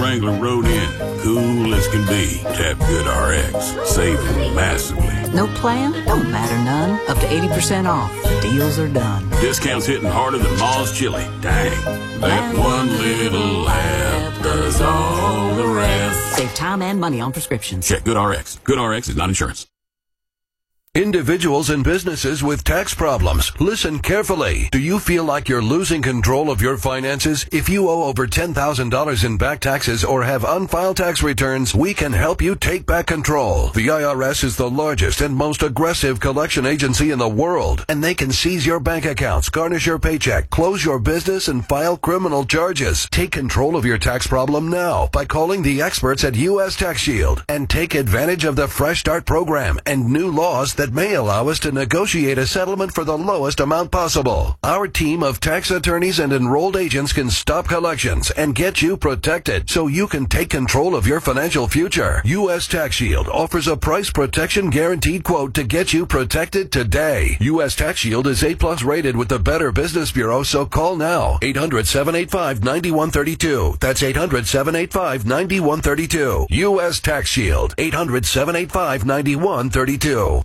Wrangler rode in, cool as can be. Tap GoodRx, saving massively. No plan? Don't matter none. Up to 80% off. Deals are done. Discounts hitting harder than Ma's chili. Dang. That one little laugh does all the rest. Save time and money on prescriptions. Check GoodRx. GoodRx is not insurance. Individuals and businesses with tax problems, listen carefully. Do you feel like you're losing control of your finances? If you owe over $10,000 in back taxes or have unfiled tax returns, we can help you take back control. The IRS is the largest and most aggressive collection agency in the world, and they can seize your bank accounts, garnish your paycheck, close your business, and file criminal charges. Take control of your tax problem now by calling the experts at U.S. Tax Shield and take advantage of the Fresh Start program and new laws that may allow us to negotiate a settlement for the lowest amount possible. Our team of tax attorneys and enrolled agents can stop collections and get you protected so you can take control of your financial future. U.S. Tax Shield offers a price protection guaranteed quote to get you protected today. U.S. Tax Shield is A+ rated with the Better Business Bureau, so call now. 800-785-9132. That's 800-785-9132. U.S. Tax Shield. 800-785-9132.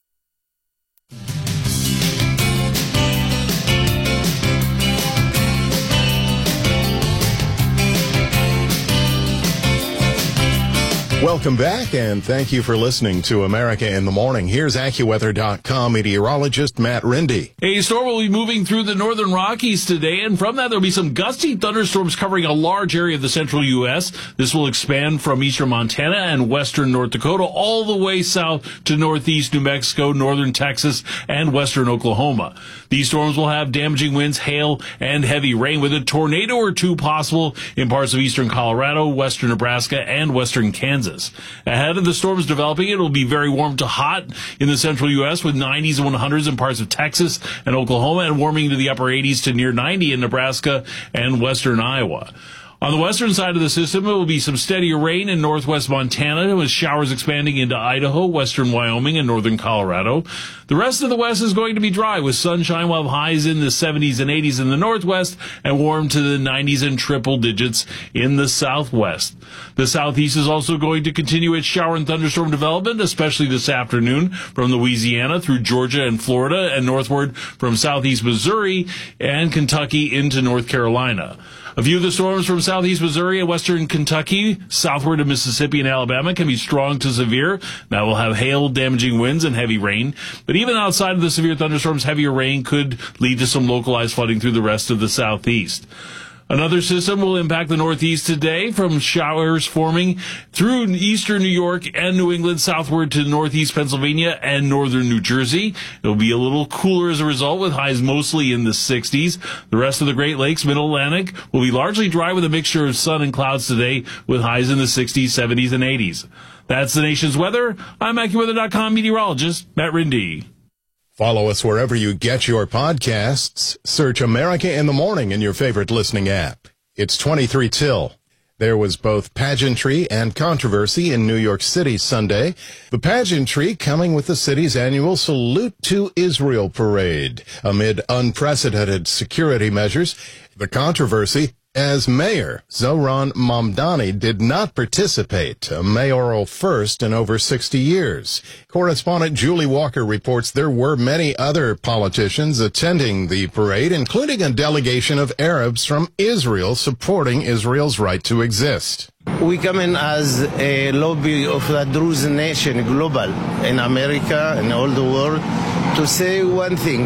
Welcome back, and thank you for listening to America in the Morning. Here's AccuWeather.com meteorologist Matt Rindy. A storm will be moving through the northern Rockies today, and from that there'll be some gusty thunderstorms covering a large area of the central U.S. This will expand from eastern Montana and western North Dakota all the way south to northeast New Mexico, northern Texas, and western Oklahoma. These storms will have damaging winds, hail, and heavy rain, with a tornado or two possible in parts of eastern Colorado, western Nebraska, and western Kansas. Ahead of the storms developing, it will be very warm to hot in the central U.S. with 90s and 100s in parts of Texas and Oklahoma, and warming to the upper 80s to near 90 in Nebraska and western Iowa. On the western side of the system, it will be some steadier rain in northwest Montana, with showers expanding into Idaho, western Wyoming, and northern Colorado. The rest of the west is going to be dry, with sunshine, while highs in the 70s and 80s in the northwest, and warm to the 90s and triple digits in the southwest. The southeast is also going to continue its shower and thunderstorm development, especially this afternoon from Louisiana through Georgia and Florida, and northward from southeast Missouri and Kentucky into North Carolina. A few of the storms from southeast Missouri and western Kentucky, southward to Mississippi and Alabama, can be strong to severe. That will have hail, damaging winds, and heavy rain. But even outside of the severe thunderstorms, heavier rain could lead to some localized flooding through the rest of the southeast. Another system will impact the northeast today, from showers forming through eastern New York and New England southward to northeast Pennsylvania and northern New Jersey. It'll be a little cooler as a result, with highs mostly in the 60s. The rest of the Great Lakes, Mid-Atlantic, will be largely dry with a mixture of sun and clouds today, with highs in the 60s, 70s, and 80s. That's the nation's weather. I'm AccuWeather.com meteorologist Matt Rindy. Follow us wherever you get your podcasts. Search America in the Morning in your favorite listening app. It's 23 till. There was both pageantry and controversy in New York City Sunday. The pageantry coming with the city's annual Salute to Israel parade amid unprecedented security measures. The controversy, as Mayor Zohran Mamdani did not participate, a mayoral first in over 60 years. Correspondent Julie Walker reports there were many other politicians attending the parade, including a delegation of Arabs from Israel supporting Israel's right to exist. We come in as a lobby of the Druze nation global in America and all the world to say one thing.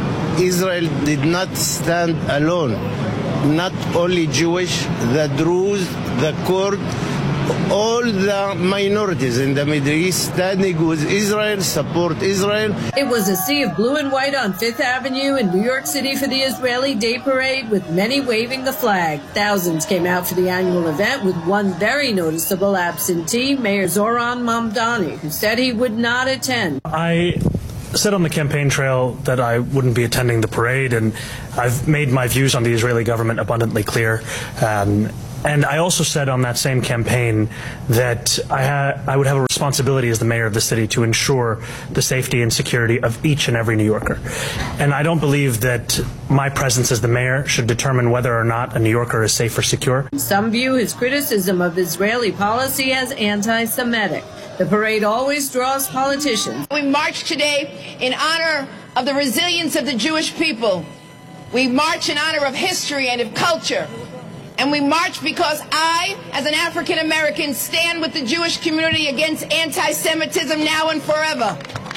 Israel did not stand alone. Not only Jewish, the Druze, the Kurd, all the minorities in the Middle East standing with Israel, support Israel. It was a sea of blue and white on Fifth Avenue in New York City for the Israeli Day Parade, with many waving the flag. Thousands came out for the annual event, with one very noticeable absentee, Mayor Zohran Mamdani, who said he would not attend. I said on the campaign trail that I wouldn't be attending the parade, and I've made my views on the Israeli government abundantly clear. And I also said on that same campaign that I would have a responsibility as the mayor of the city to ensure the safety and security of each and every New Yorker. And I don't believe that my presence as the mayor should determine whether or not a New Yorker is safe or secure. Some view his criticism of Israeli policy as anti-Semitic. The parade always draws politicians. We march today in honor of the resilience of the Jewish people. We march in honor of history and of culture. And we march because I, as an African American, stand with the Jewish community against anti-Semitism now and forever.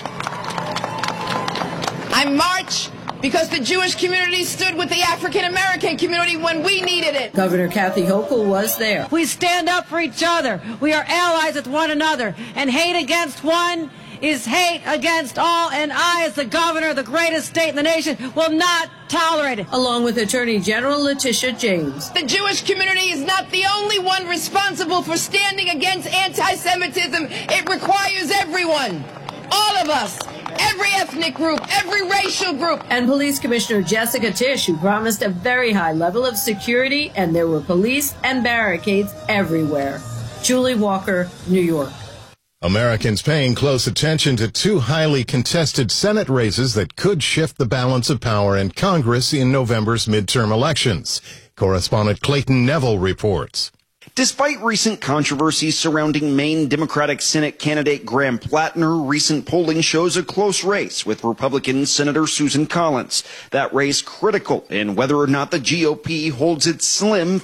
I march because the Jewish community stood with the African American community when we needed it. Governor Kathy Hochul was there. We stand up for each other. We are allies with one another. And hate against one is hate against all, and I, as the governor of the greatest state in the nation, will not tolerate it. Along with Attorney General Letitia James. The Jewish community is not the only one responsible for standing against anti-Semitism. It requires everyone, all of us, every ethnic group, every racial group. And Police Commissioner Jessica Tisch, who promised a very high level of security, and there were police and barricades everywhere. Julie Walker, New York. Americans paying close attention to two highly contested Senate races that could shift the balance of power in Congress in November's midterm elections. Correspondent Clayton Neville reports. Despite recent controversies surrounding Maine Democratic Senate candidate Graham Plattner, recent polling shows a close race with Republican Senator Susan Collins. That race critical in whether or not the GOP holds its slim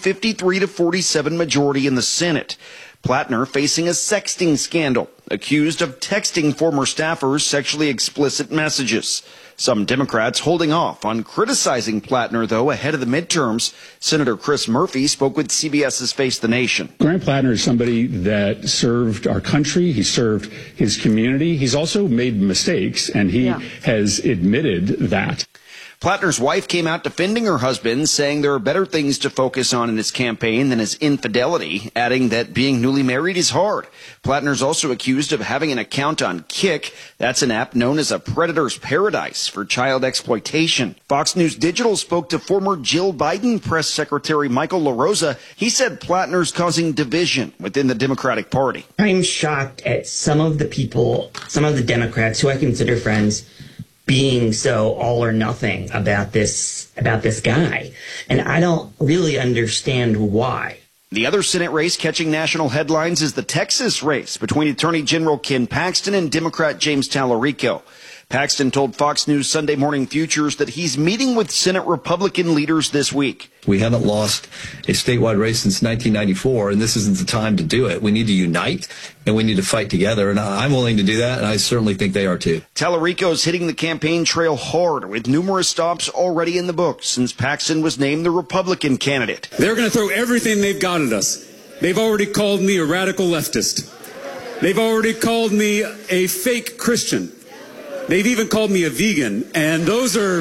53-47 majority in the Senate. Plattner facing a sexting scandal, accused of texting former staffers sexually explicit messages. Some Democrats holding off on criticizing Plattner, though, ahead of the midterms. Senator Chris Murphy spoke with CBS's Face the Nation. Graham Plattner is somebody that served our country. He served his community. He's also made mistakes, and he has admitted that. Plattner's wife came out defending her husband, saying there are better things to focus on in his campaign than his infidelity, adding that being newly married is hard. Plattner's also accused of having an account on Kick. That's an app known as a predator's paradise for child exploitation. Fox News Digital spoke to former Jill Biden press secretary Michael LaRosa. He said Plattner's causing division within the Democratic Party. I'm shocked at some of the people, some of the Democrats who I consider friends, being so all or nothing about this guy. And I don't really understand why. The other Senate race catching national headlines is the Texas race between Attorney General Ken Paxton and Democrat James Tallarico. Paxton told Fox News Sunday Morning Futures that he's meeting with Senate Republican leaders this week. We haven't lost a statewide race since 1994, and this isn't the time to do it. We need to unite, and we need to fight together, and I'm willing to do that, and I certainly think they are too. Tallarico's hitting the campaign trail hard with numerous stops already in the books since Paxton was named the Republican candidate. They're going to throw everything they've got at us. They've already called me a radical leftist. They've already called me a fake Christian. They've even called me a vegan, and those are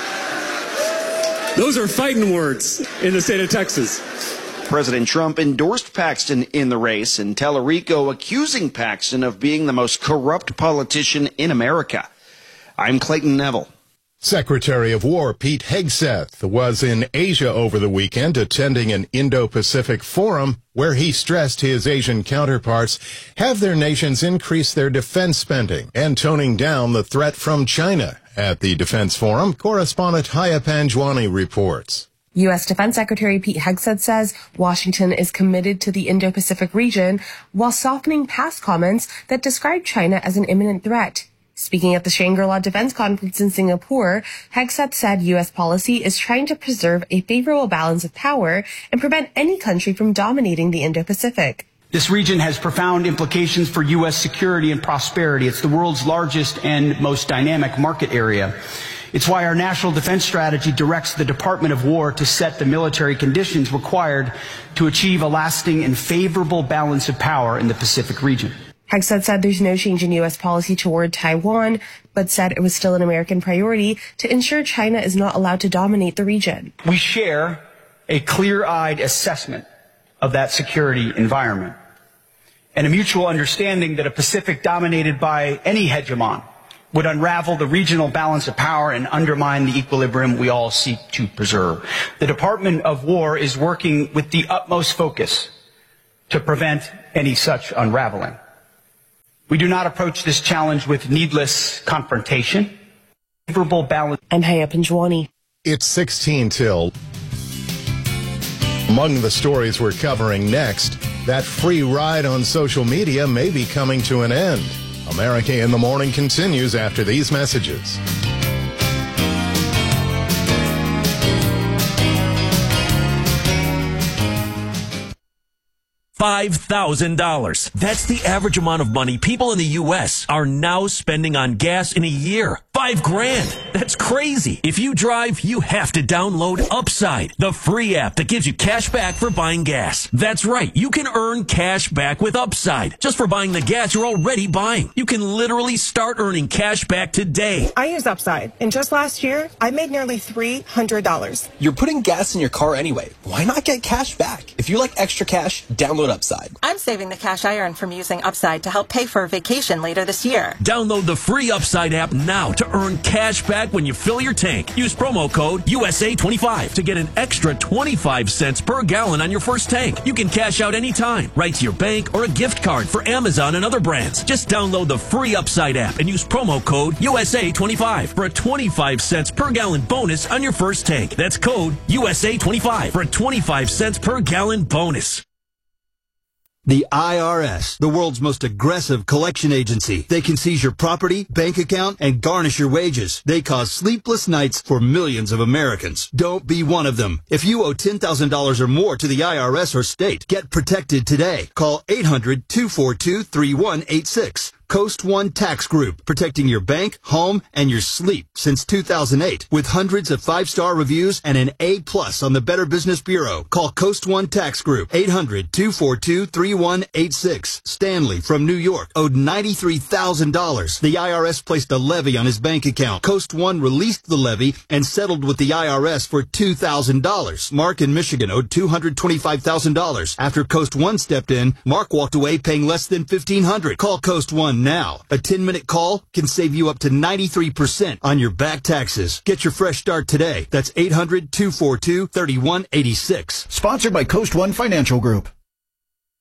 fighting words in the state of Texas. President Trump endorsed Paxton in the race, and Tallarico accusing Paxton of being the most corrupt politician in America. I'm Clayton Neville. Secretary of War Pete Hegseth was in Asia over the weekend attending an Indo-Pacific forum where he stressed his Asian counterparts have their nations increase their defense spending and toning down the threat from China. At the Defense Forum, correspondent Haya Panjwani reports. U.S. Defense Secretary Pete Hegseth says Washington is committed to the Indo-Pacific region while softening past comments that describe China as an imminent threat. Speaking at the Shangri-La Defense Conference in Singapore, Hegseth said U.S. policy is trying to preserve a favorable balance of power and prevent any country from dominating the Indo-Pacific. This region has profound implications for U.S. security and prosperity. It's the world's largest and most dynamic market area. It's why our national defense strategy directs the Department of War to set the military conditions required to achieve a lasting and favorable balance of power in the Pacific region. Hegseth said there's no change in U.S. policy toward Taiwan, but said it was still an American priority to ensure China is not allowed to dominate the region. We share a clear-eyed assessment of that security environment and a mutual understanding that a Pacific dominated by any hegemon would unravel the regional balance of power and undermine the equilibrium we all seek to preserve. The Department of War is working with the utmost focus to prevent any such unraveling. We do not approach this challenge with needless confrontation. Favorable balance. I'm Haya Panjwani. It's 16 till. Among the stories we're covering next, that free ride on social media may be coming to an end. America in the Morning continues after these messages. $5,000. That's the average amount of money people in the U.S. are now spending on gas in a year. $5,000. That's crazy. If you drive, you have to download Upside, the free app that gives you cash back for buying gas. That's right. You can earn cash back with Upside just for buying the gas you're already buying. You can literally start earning cash back today. I use Upside, and just last year, I made nearly $300. You're putting gas in your car anyway. Why not get cash back? If you like extra cash, download Upside. I'm saving the cash I earn from using Upside to help pay for a vacation later this year. Download the free Upside app now to earn cash back when you fill your tank. Use promo code USA25 to get an extra 25 cents per gallon on your first tank. You can cash out anytime, right to your bank or a gift card for Amazon and other brands. Just download the free Upside app and use promo code USA25 for a 25 cents per gallon bonus on your first tank. That's code USA25 for a 25 cents per gallon bonus. The IRS, the world's most aggressive collection agency. They can seize your property, bank account, and garnish your wages. They cause sleepless nights for millions of Americans. Don't be one of them. If you owe $10,000 or more to the IRS or state, get protected today. Call 800-242-3186. Coast One Tax Group, protecting your bank, home, and your sleep since 2008. With hundreds of 5-star reviews and an A+ on the Better Business Bureau. Call Coast One Tax Group, 800-242-3186. Stanley from New York owed $93,000. The IRS placed a levy on his bank account. Coast One released the levy and settled with the IRS for $2,000. Mark in Michigan owed $225,000. After Coast One stepped in, Mark walked away paying less than $1,500. Call Coast One now. A 10-minute call can save you up to 93% on your back taxes. Get your fresh start today. That's 800-242-3186. Sponsored by Coast One Financial Group.